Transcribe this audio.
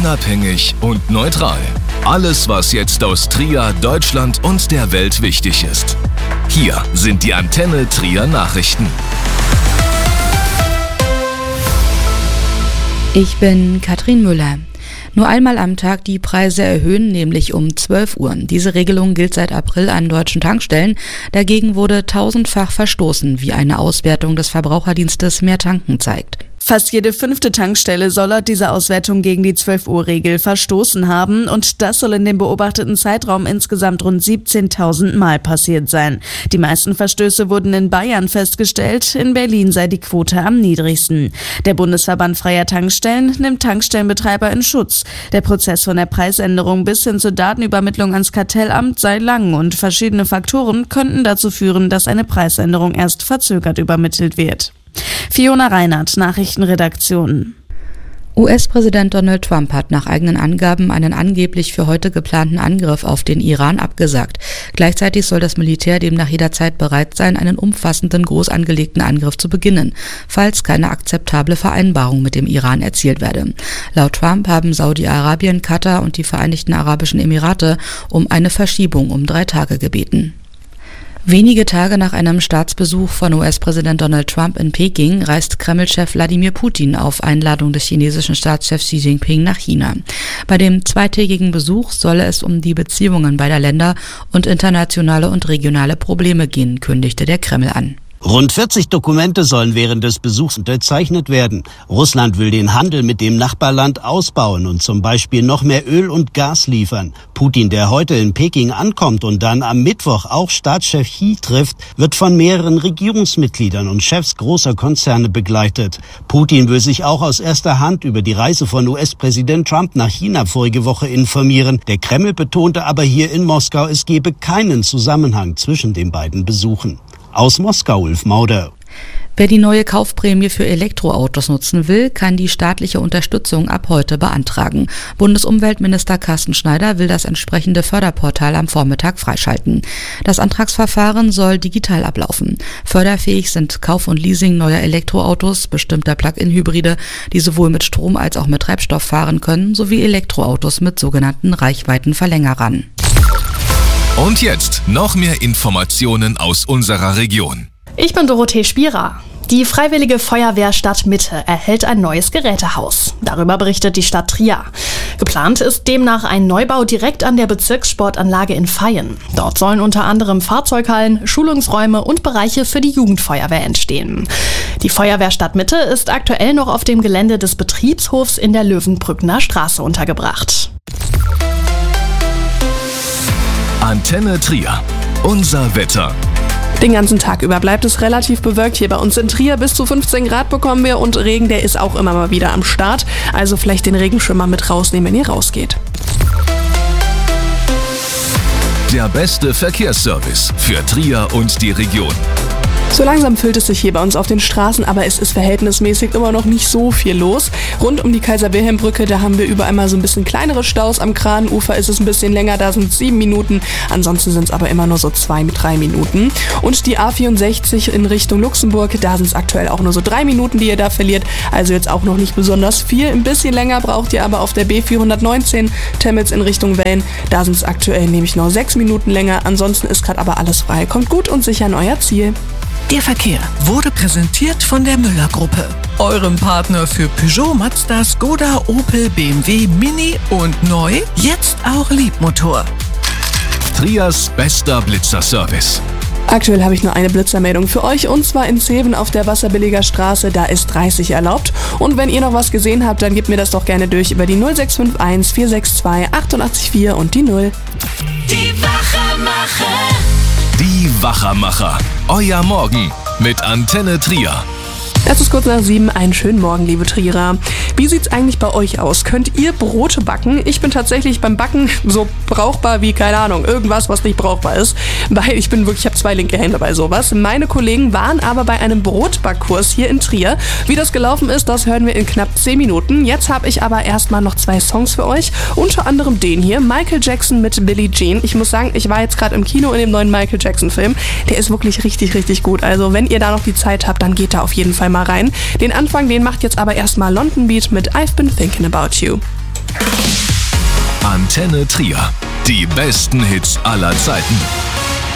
unabhängig und neutral. Alles, was jetzt aus Trier, Deutschland und der Welt wichtig ist. Hier sind die Antenne Trier Nachrichten. Ich bin Katrin Müller. Nur einmal am Tag die Preise erhöhen, nämlich um 12 Uhr. Diese Regelung gilt seit April an deutschen Tankstellen. Dagegen wurde tausendfach verstoßen, wie eine Auswertung des Verbraucherdienstes Mehr Tanken zeigt. Fast jede 5. Tankstelle soll laut dieser Auswertung gegen die 12-Uhr-Regel verstoßen haben und das soll in dem beobachteten Zeitraum insgesamt rund 17.000 Mal passiert sein. Die meisten Verstöße wurden in Bayern festgestellt, in Berlin sei die Quote am niedrigsten. Der Bundesverband Freier Tankstellen nimmt Tankstellenbetreiber in Schutz. Der Prozess von der Preisänderung bis hin zur Datenübermittlung ans Kartellamt sei lang und verschiedene Faktoren könnten dazu führen, dass eine Preisänderung erst verzögert übermittelt wird. Fiona Reinhardt, Nachrichtenredaktion. US-Präsident Donald Trump hat nach eigenen Angaben einen angeblich für heute geplanten Angriff auf den Iran abgesagt. Gleichzeitig soll das Militär demnach jederzeit bereit sein, einen umfassenden, groß angelegten Angriff zu beginnen, falls keine akzeptable Vereinbarung mit dem Iran erzielt werde. Laut Trump haben Saudi-Arabien, Katar und die Vereinigten Arabischen Emirate um eine Verschiebung um 3 Tage gebeten. Wenige Tage nach einem Staatsbesuch von US-Präsident Donald Trump in Peking reist Kreml-Chef Wladimir Putin auf Einladung des chinesischen Staatschefs Xi Jinping nach China. Bei dem zweitägigen Besuch solle es um die Beziehungen beider Länder und internationale und regionale Probleme gehen, kündigte der Kreml an. Rund 40 Dokumente sollen während des Besuchs unterzeichnet werden. Russland will den Handel mit dem Nachbarland ausbauen und zum Beispiel noch mehr Öl und Gas liefern. Putin, der heute in Peking ankommt und dann am Mittwoch auch Staatschef Xi trifft, wird von mehreren Regierungsmitgliedern und Chefs großer Konzerne begleitet. Putin will sich auch aus erster Hand über die Reise von US-Präsident Trump nach China vorige Woche informieren. Der Kreml betonte aber hier in Moskau, es gebe keinen Zusammenhang zwischen den beiden Besuchen. Aus Moskau, Ulf Mauder. Wer die neue Kaufprämie für Elektroautos nutzen will, kann die staatliche Unterstützung ab heute beantragen. Bundesumweltminister Carsten Schneider will das entsprechende Förderportal am Vormittag freischalten. Das Antragsverfahren soll digital ablaufen. Förderfähig sind Kauf und Leasing neuer Elektroautos, bestimmter Plug-in-Hybride, die sowohl mit Strom als auch mit Treibstoff fahren können, sowie Elektroautos mit sogenannten Reichweitenverlängerern. Und jetzt noch mehr Informationen aus unserer Region. Ich bin Dorothee Spierer. Die Freiwillige Feuerwehr Stadtmitte erhält ein neues Gerätehaus. Darüber berichtet die Stadt Trier. Geplant ist demnach ein Neubau direkt an der Bezirkssportanlage in Vaihingen. Dort sollen unter anderem Fahrzeughallen, Schulungsräume und Bereiche für die Jugendfeuerwehr entstehen. Die Feuerwehr Stadtmitte ist aktuell noch auf dem Gelände des Betriebshofs in der Löwenbrückner Straße untergebracht. Antenne Trier. Unser Wetter. Den ganzen Tag über bleibt es relativ bewölkt hier bei uns in Trier. Bis zu 15 Grad bekommen wir und Regen, der ist auch immer mal wieder am Start. Also vielleicht den Regenschirm mit rausnehmen, wenn ihr rausgeht. Der beste Verkehrsservice für Trier und die Region. So langsam füllt es sich hier bei uns auf den Straßen, aber es ist verhältnismäßig immer noch nicht so viel los. Rund um die Kaiser-Wilhelm-Brücke, da haben wir überall mal so ein bisschen kleinere Staus. Am Kranenufer ist es ein bisschen länger, da sind es 7 Minuten. Ansonsten sind es aber immer nur so 2-3 Minuten. Und die A64 in Richtung Luxemburg, da sind es aktuell auch nur so 3 Minuten, die ihr da verliert. Also jetzt auch noch nicht besonders viel. Ein bisschen länger braucht ihr aber auf der B419 Temmels in Richtung Wellen. Da sind es aktuell nämlich noch 6 Minuten länger. Ansonsten ist gerade aber alles frei. Kommt gut und sicher an euer Ziel. Der Verkehr wurde präsentiert von der Müller-Gruppe, eurem Partner für Peugeot, Mazda, Skoda, Opel, BMW, Mini und neu, jetzt auch Liebmotor. Triers bester Blitzerservice. Aktuell habe ich nur eine Blitzermeldung für euch und zwar in Zeven auf der Wasserbilliger Straße, da ist 30 erlaubt. Und wenn ihr noch was gesehen habt, dann gebt mir das doch gerne durch über die 0651 462 884 und die 0. Die Wachermacher. Die Wachermacher. Euer Morgen mit Antenne Trier. Es ist kurz nach 7. Einen schönen Morgen, liebe Trierer. Wie sieht's eigentlich bei euch aus? Könnt ihr Brote backen? Ich bin tatsächlich beim Backen so brauchbar wie, keine Ahnung, irgendwas, was nicht brauchbar ist. Weil ich habe 2 linke Hände bei sowas. Meine Kollegen waren aber bei einem Brotbackkurs hier in Trier. Wie das gelaufen ist, das hören wir in knapp 10 Minuten. Jetzt habe ich aber erstmal noch 2 Songs für euch. Unter anderem den hier, Michael Jackson mit Billie Jean. Ich muss sagen, ich war jetzt gerade im Kino in dem neuen Michael Jackson Film. Der ist wirklich richtig, richtig gut. Also wenn ihr da noch die Zeit habt, dann geht da auf jeden Fall mal rein. Den Anfang, den macht jetzt aber erstmal London Beat mit I've Been Thinking About You. Antenne Trier. Die besten Hits aller Zeiten.